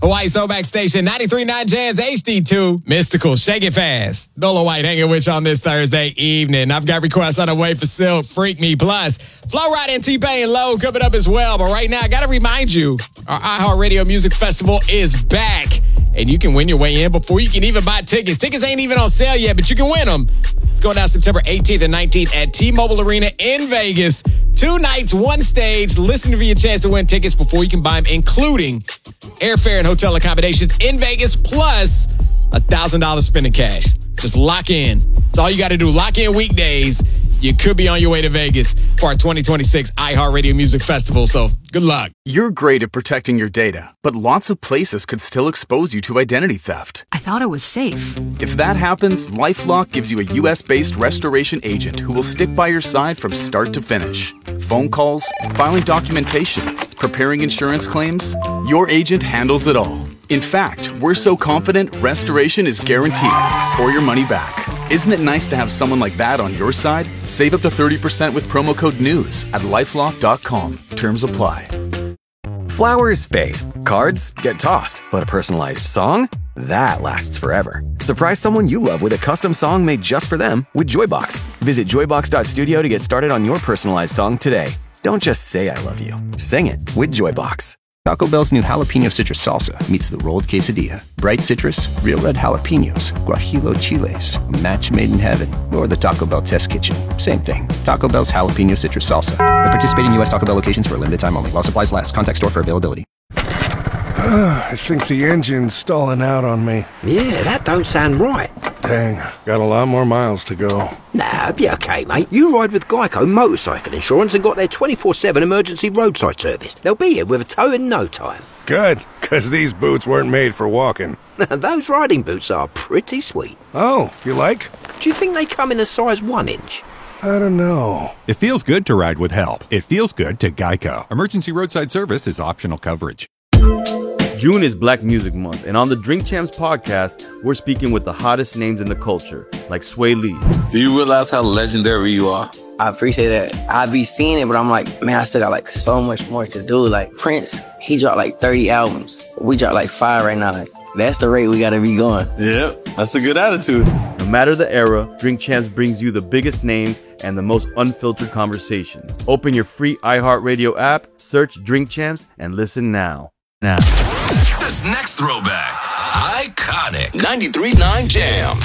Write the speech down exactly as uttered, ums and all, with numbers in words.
Hawaii Throwback Station, ninety-three point nine Jams H D two. Mystical, Shake It Fast. Nola White hanging with you on this Thursday evening. I've got requests on the way for Silk, Freak Me, plus Flo Rida and T-Pain Low coming up as well. But right now, I got to remind you, our iHeartRadio Music Festival is back. And you can win your way in before you can even buy tickets. Tickets ain't even on sale yet, but you can win them. It's going down September eighteenth and nineteenth at T-Mobile Arena in Vegas. Two nights, one stage. Listen for your chance to win tickets before you can buy them, including airfare and hotel accommodations in Vegas, plus one thousand dollars spending cash. Just lock in. That's all you got to do. Lock in weekdays. You could be on your way to Vegas for our twenty twenty-six iHeartRadio Music Festival, so good luck. You're great at protecting your data, but lots of places could still expose you to identity theft. I thought it was safe. If that happens, LifeLock gives you a U S-based restoration agent who will stick by your side from start to finish. Phone calls, filing documentation, preparing insurance claims, your agent handles it all. In fact, we're so confident restoration is guaranteed or your money back. Isn't it nice to have someone like that on your side? Save up to thirty percent with promo code NEWS at lifelock dot com. Terms apply. Flowers fade. Cards get tossed. But a personalized song? That lasts forever. Surprise someone you love with a custom song made just for them with Joybox. Visit joybox dot studio to get started on your personalized song today. Don't just say I love you. Sing it with Joybox. Taco Bell's new jalapeno citrus salsa meets the rolled quesadilla. Bright citrus, real red jalapenos, guajillo chiles, a match made in heaven, or the Taco Bell test kitchen. Same thing. Taco Bell's jalapeno citrus salsa. At participating U S Taco Bell locations for a limited time only. While supplies last. Contact store for availability. I think the engine's stalling out on me. Yeah, that don't sound right. Dang, got a lot more miles to go. Nah, be okay, mate. You ride with Geico Motorcycle Insurance and got their twenty-four seven emergency roadside service. They'll be here with a tow in no time. Good, because these boots weren't made for walking. Those riding boots are pretty sweet. Oh, you like? Do you think they come in a size one inch? I don't know. It feels good to ride with help. It feels good to Geico. Emergency roadside service is optional coverage. June is Black Music Month, and on the Drink Champs podcast, we're speaking with the hottest names in the culture, like Sway Lee. Do you realize how legendary you are? I appreciate that. I be seeing it, but I'm like, man, I still got like so much more to do. Like Prince, he dropped like thirty albums. We dropped like five right now. Like, that's the rate we gotta be going. Yep, that's a good attitude. No matter the era, Drink Champs brings you the biggest names and the most unfiltered conversations. Open your free iHeartRadio app, search Drink Champs, and listen now. Now. This next throwback, iconic ninety-three point nine Jams.